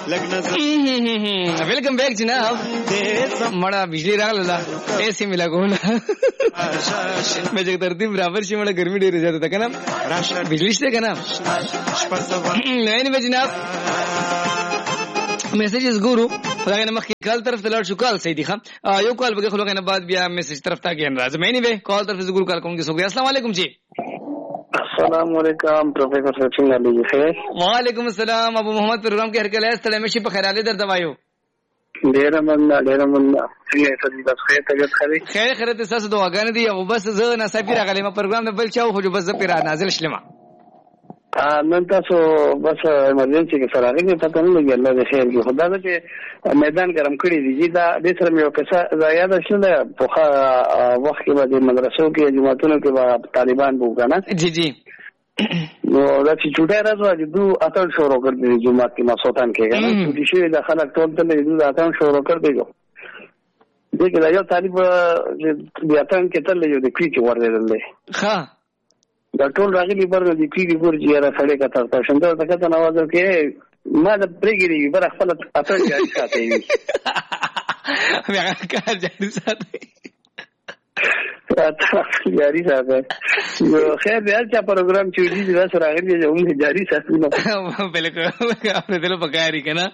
Welcome back जनाब. मड़ा बिजली रागला एसी में लगोला मैं जब तरतीब बराबर शी मड़ा गर्मी ढेर जाता था ना बिजली से का ना नहीं में जनाब मैसेजेस गुरु लगे नमक की कल तरफ तलाड़ शुकाल सही दिखा यो कॉल बगे खुलो के बाद बिया मैसेज तरफ था ज्ञान राज मैं नहीं वे कॉल तरफ से गुरु कॉल करूंगी सो गया. अस्सलाम वालेकुम जी. अस्सलाम वालेकुम प्रोफेसर सचिन अली जी है. वालेकुम अस्सलाम. अबू मोहम्मद प्रोग्राम के हरकत है तले में शिप खैराले दर दवायो डेरा मंदा ये सदी बस खैर तबियत खैर खैर ते सस दुआ गाने दी अब बस ज ना सफीरा गले में प्रोग्राम में बल चाओ हो जो बस जपीरा नाजिल शलमा नन तاسو बस इमरजेंसी के सरागे में पता नहीं लगी अल्लाह के खैर की खुदा के मैदान गरम कड़ी दीजिए दा दे सर में कैसा याद है पोखा वक्त के बाद मदरसों के जमातों के बाद तालिबान बोगा ना जी जी नो दाची छुटे राजो आज दो अतल शुरू कर दी जुमात की मसोतान के ना छुट्टी से दाखला टोल तले दो अतल शुरू कर देगो देखिए राजो तालिब जो अतल के तले जो देखी के वर दे हां دا ټول راغلي پر دې کیږي ګور چې را سړی کته تاسو څنګه تاسو نواز کې ما د پرګری بر خپل اته جاری ساتي بیا کار جاری ساتي اته جاری ساتي خیر بیا چې پروګرام چې دې سره راغلي چې هم جاری ساتي نو بالکل خپل دل پکاري کنه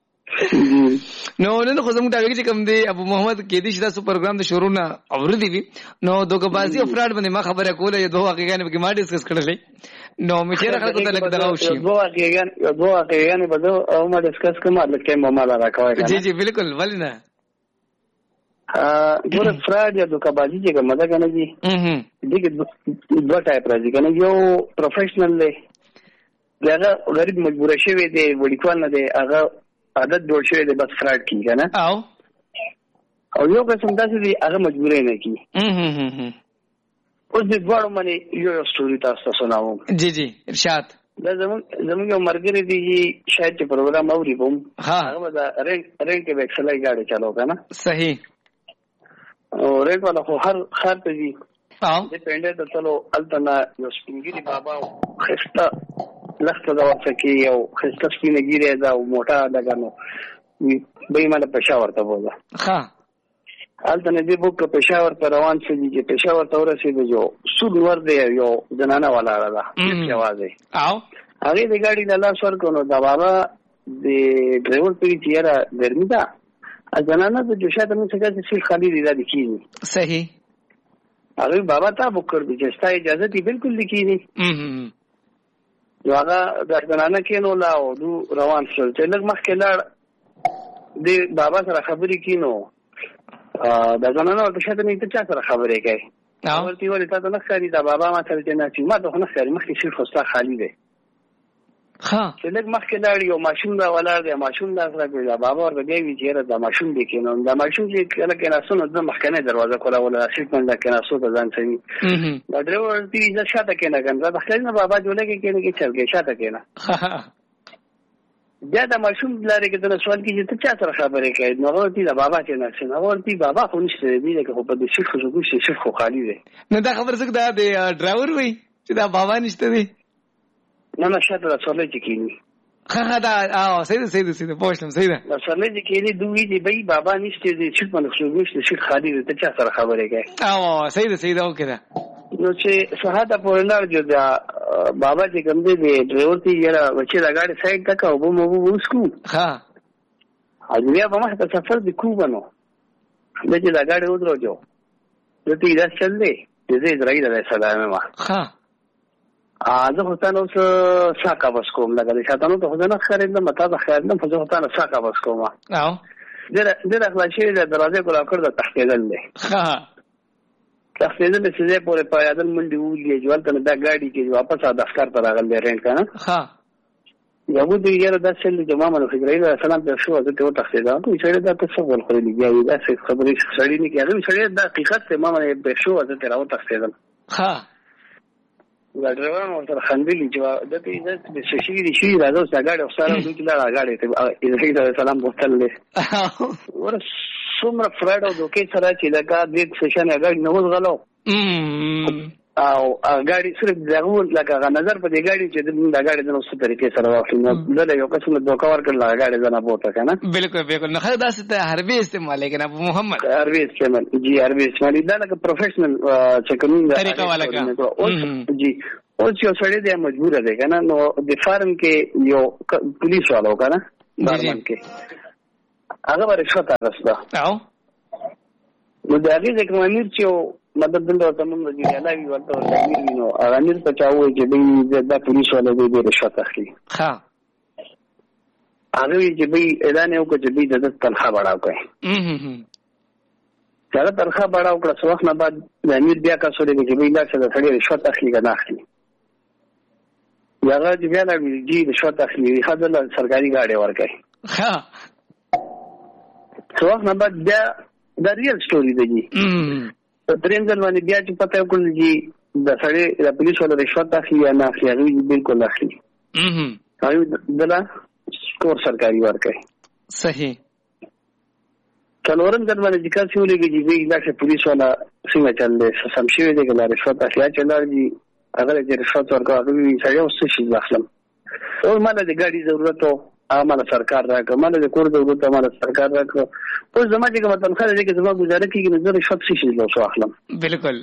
نو نن خو زموږ دغه چې کوم دی ابو محمد کې دي چې تاسو پروګرام د شروع نه اوردی وی نو دوه بازي افراد باندې ما خبره کوله یو دوه واقعیان به ما ډیسکس کړلې نو مې چیرې خلکو ته لګ دغه وشي دوه واقعیان به او ما ډیسکس کوم لکه ما مالا راکوي جی جی بالکل ولنه ګور افراد یا دوه بازي چې کومه ده کنه جی دغه دوه ټایپ راځي کنه یو پروفیشنل دی هغه غریب مجبور شوی دی وړیکوال نه دی هغه عادت جوړ شوی دی بس فراډ کیږي نه او یو قسم داسې دی هغه مجبورې نه کی اوس د دوړو باندې یو ستوري تاسو سناوم جی جی ارشاد دا زموږ یو مرګري دی شاید چې پروګرام اوري بوم هغه دا رنګ کې وکسلای گاډي چالو کنه صحیح او رنګ والا خو هر خار ته دی د پنده د چلو التنا یو سپینګری بابا خسته لخت دا ورته یو خسته سپینګری دا موټا دغنو به مله پېښور ته بوله ها التنا دی بوک پېښور ته روان شي چې پېښور ته ورسېد جو سود ور دی یو جنانه والا را کی आवाज ہے او هغه د ګاډي د لاس ورکونو دا بابا د ډرایور په چیرې ګرمي دا جنانه د جوشاته نو څنګه چې خالی دی دا دکې صحیح अरे बाबा था बुक कर दीजिए इसका इजाजत ही बिल्कुल लिखी नहीं वागा दर्दनाना के नो लाओ दू रवान चल चलक मख के लाड़ दे बाबा सरा खबरी की नो दर्दनाना और शायद नहीं तो क्या सरा खबर है क्या आवरती वाली था तो नखरी था बाबा मा चल चना ची मा तो नखरी मख की सिर्फ हौसला खाली है हाँ चलक मख के लाड़ यो माशूम दा वाला दे माशूम दा सरा के बाबा और गए भी चेहरा दा माशूम देखे नो दा माशूम जी कल के ना सुनो दा महकने दरवाजा खोला वाला सीट में के ना सो दा सही दा ड्राइवर ती इधर शाता के ना गन दा खैर ना बाबा जो लेके के चल गए शाता के ना ज्यादा माशूम लारे के तना सवाल कीजिए तो क्या तरह खबर है क्या नगरती दा बाबा के ना से नगरती बाबा को निश्चय दी के ऊपर दे सिर्फ को खाली है ना दा खबर सकता दे ड्राइवर हुई दा बाबा निश्चय दी نه شاته سولې چکینی ها دا او سید پوښتنه سید سولې چکینی دوی دی بای بابا نشته دي چې په نخښو نشته چې خالي ته چا سره خبرې کوي او سید او کړه نو چې صحاته په لار جو دا بابا چې کوم دی ډرایور تی یاره چې دا گاډي سایډ تک او بو وسکو ها اځویا په ما ته سفر دی کو بنو چې دا گاډي ودرو جو دته دا چل دی دې اسرائیل علیه السلام ما ها زه هوتانو ساکا بس کوم لکه شاتانو ته هوتانو خریدم متا ته خریدم خو زه هوتانو ساکا بس کوم او ډېر اخلاصي د دروازه کولا کړ د تحقیقل له ها تحقیقل څه دې پورې پایادل منډي وږي جوړ کنه دا گاډي کې واپس د افکار پر راغل دی رینټ کنه ها یو دې یره د سل جماعه مل فکرای سلام ته شو ته ته تحقیقل کوم چې دا څه ول خو دی بیا دا څه خبرې سړی نه کېږي سړی د حقیقت ته ما به شو ته راو تحقیقل ها دا ډرایور نو تر خندلې چې د دې د شي دي شي راځو څنګه او سره دوی لا غاړي ته دې سلام بوتل له ور څومره فراډ او دوکې سره چې لګا دې سیشن هغه نو غلو او غاډي صرف دغه لکه نظر په دې غاډي چې د غاډي د نوڅ طریقې سره واخلو د یو قسم دوکا ورکړل غاډي ځنه بوته کنه. بالکل بالکل نه خدا ست حربي استعمال کنه ابو محمد حربي استعمال جی حربي استعمال دا لکه پروفیشنل چې کوم طریقه والا کا جی او چې سړی دی مجبور دی کنه نو د فارم کې یو پولیس والو کنه بارمن کې هغه ورشته راځه او نو دا هغه ځکه امیر چې مدد دلته تمام د جلاوی ورته ورته نو امیر په چاوي چې د پولیس والو د رشوت اخلي ها هغه چې به اعلان وکړي چې د تنخواه بڑاو کوي دا تنخواه بڑاو کړه څو وخت نه بعد د امیر بیا کا سوري چې به لا څه د سړي رشوت اخلي کنه اخلي هغه چې بیا لا جی رشوت اخلي خدای له سرکاري گاډي ورکړي ها څو وخت نه بعد بیا د ریل سټوري دی دریم ځل باندې بیا چې پته وکړل چې د سړی د پولیس والو رشوت اخلي یا نه اخلي هغه بالکل اخلي هغه دلا سکور سرکاري ورکړي صحیح څلورم ځل باندې ذکر شو لګي چې دا پولیس والا څنګه چل دی سم شي دی چې رشوت اخلي چې لاري هغه چې رشوت ورکړي هغه سړی اوس شي اخلم او مالا د ګاډي ضرورت امانه سرکار راکړه مالا د کور ضرورت امانه سرکار راکړه او زما چې کوم تنخواه دې کې زما گزاره کیږي نو زه رشوت شي له شو اخلم بالکل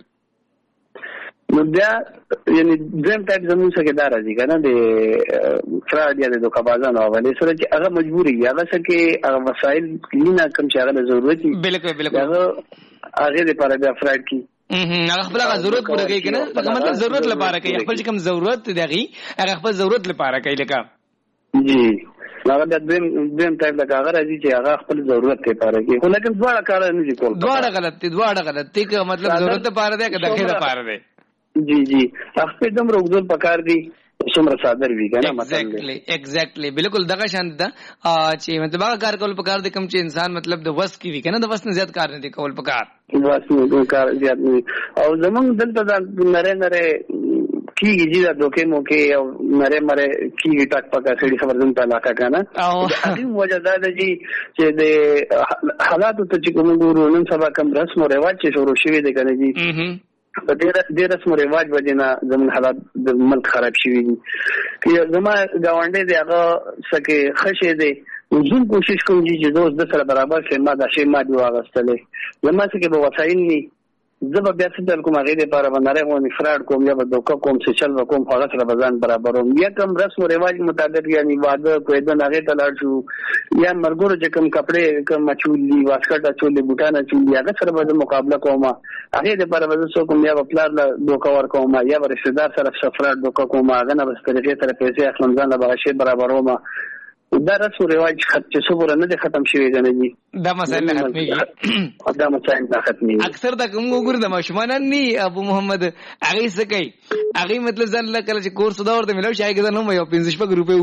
نو بیا یعنی دیم ټایپ زموږ څخه دا راځي کنه د فراډ یا د دوکابازانو ولې سره چې هغه مجبوري یا چې هغه وسایل لینا کم چې هغه ضرورت بالکل بالکل هغه لپاره بیا فراډ کی هغه خپل ضرورت پوره کوي کنه لکه مطلب ضرورت لپاره کوي خپل چې کوم ضرورت دی هغه خپل ضرورت لپاره کوي لکه جی هغه د دیم ټایپ لکه هغه راځي چې هغه خپل ضرورت لپاره کوي خو لیکن دواړه کار نه دي کول دواړه غلط دي که مطلب ضرورت لپاره دی که د خیر لپاره دی جی جی خپل دم روغدل پکار دی څومره صادر وی کنه مطلب ایگزیکټلی بالکل دغه شان ده چې مطلب هغه کار کول پکار دی کوم چې انسان مطلب د وس کی وی کنه د وس نه زیات کار نه دی کول پکار وس نه کار زیات نه او زمونږ دلته د نره کیږي چې دا دوکې موکې او نره مره کیږي ټاک پکا سړي خبردون په علاقه کنه او هغه وجه دا ده چې د حالاتو ته چې کوم ګورو نن سبا کوم رسم او رواج چې شروع شوی دی کنه جی په دې رسم او رواج وجنه زمون حالات د ملک خراب شوی دي چې زما گاونډي دی هغه سکه خشه دی زوم کوشش کوم چې دوست د سره برابر شي ما دا شی ما دی واغستلې زما څخه به وسایل ني زب بیا څه کوم هغه لپاره باندې غوړي فراډ کوم یا به دوکا کوم څه چل وکوم هغه سره بزن برابروم یا کوم رسم او رواج مطابق یعنی واده کوی د هغه تلاړ شو یا مرګور چې کوم کپڑے کوم چولي واسکټه چولي بوټانه چولي هغه سره به مقابله کوم هغه لپاره به څه کوم یا خپل دوکا ور کوم یا رشتہ دار سره فراډ دوکا کوم هغه نه بس طریقې سره پیسې اخلم ځان به شی برابروم دا رسم رواج چې څومره نه ختم شوی دی نه دا مسائل نه ختمي دا مسائل نه ختمي اکثر دا کوم وګور د ماشومان نه ابو محمد هغه څه کوي هغه مطلب ځان له کله چې کورس دا ورته ملو شای کده نو یو 15 روپے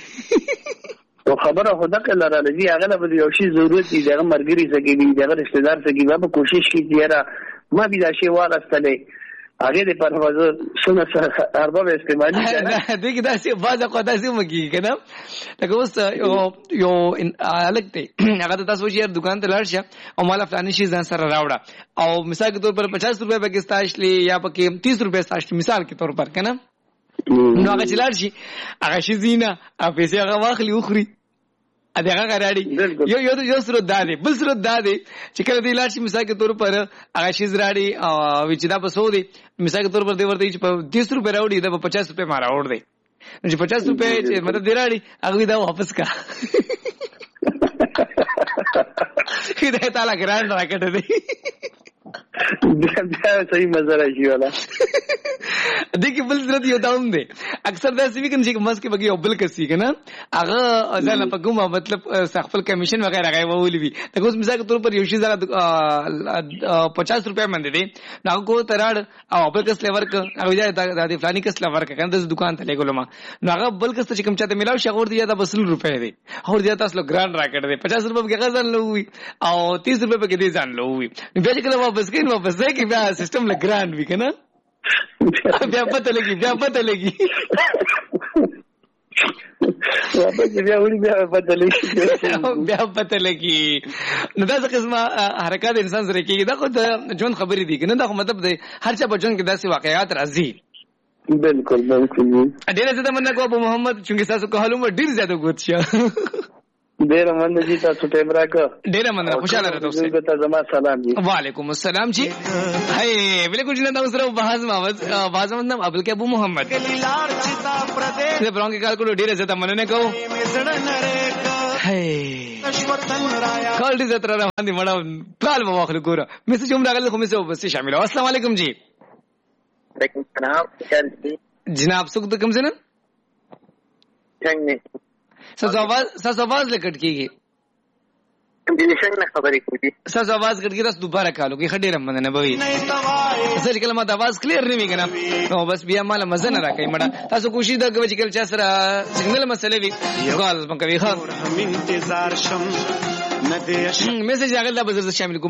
وای او خبره خدا کله را لذي هغه له یو شی ضرورت دی هغه مرګري سګي دی هغه رشتہ دار سګي به کوشش کوي چې ما بي دا شی واغستلې هغه د پرواز سونه ارباب استعمالي کنه دغه داسې باز کو داسې مګي کنه لکه اوس یو الګ ته هغه تاسو چې دکان ته لاړ شه او مال فلاني شي ځان سره راوړه او مثال کے طور پر 50 روپے پکې استاشلي یا پکې 30 روپے استاشلي مثال کے طور پر کنه نو هغه چې لاړ شي هغه شي زینه او پیسې هغه واخلي اخري ا دغه غراړي یو صورت دادي بل صورت دادي چې کله دی لاړ شي مثال کے طور پر هغه شي زراړي او چې دا پسو دي مثال کے طور پر دی ورته چې 30 روپے راوړي دا 50 روپے ما راوړ دی نو چې 50 روپے چې مدد دی راړي هغه دا واپس کا دې تعالی ګران راکټ دی بیا صحیح مزه راشي ولا دغه بل صورت یو داوم دی اکثر دا سوي کوم چې مسکه بګي او بل کسي کنه هغه ځل په کومه مطلب خپل کمیشن وغیرہ غي وولي وي دا اوس مثال طور پر یو شي زره 50 روپے باندې دي دا کو تراړ او بل کس لور ک هغه دا د فلاني کس لور ک کنه د دکان ته لګولم نو هغه بل کس چې کوم چاته ملاو شغور دی دا 200 روپے دي اور دی تاسو ګران راکټ دی 50 روپے کې غزل لوي او 30 روپے کې دي ځان لوي بیا چې کله واپس کین واپس ځای کې بیا سیستم لګران وی کنه بیا پته لګي واپس بیا وړي بیا پته لګي نو دا څه قسمه حرکات انسان سره کېږي. دا خو د ژوند خبرې دي کنه. دا خو مطلب دی هر چا په ژوند کې داسې واقعیات راځي. بالکل ډېره زیاته مننه کوم ابو محمد چې تاسو کولم ډېر زیاته ګوت شه. ډېره مننه چې تاسو ټیم راکړه. ډېره مننه خوشاله راځو. زما سلام جی. وعلیکم السلام جی. هاي بالکل جناب تاسو سره باز نام ابل کې ابو محمد دې برونګ کال کو ډېره زیاته مننه کوم. هاي کال دې تر روان دي مړه ټال مو واخل ګوره میسج هم راغلی خو میسج بس شامل. السلام علیکم جی. وعلیکم السلام. جناب څوک د کوم ځای څنګه ساس आवाज لکټ کیږي. دې څنګه خبرې کوي ساس आवाज کټ کی تاسو دوباره کالو کې خډې رم نه بوي. اصل کلمه د आवाज کلیر نه ویګنه نو بس بیا مال مزه نه راکې مړه. تاسو کوشش دا کوي چې کله چا سره سیګنل مسلې وي یو غال مکوي. ها میسج راغلی دا به زه شامل کوم.